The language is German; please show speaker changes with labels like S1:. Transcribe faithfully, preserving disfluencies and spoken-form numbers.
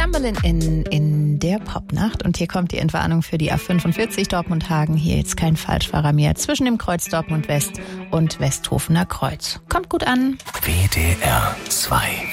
S1: Cumberland Inn in der Popnacht. Und hier kommt die Entwarnung für die A fünfundvierzig Dortmund-Hagen. Hier jetzt kein Falschfahrer mehr zwischen dem Kreuz Dortmund West und Westhofener Kreuz. Kommt gut an.
S2: W D R zwei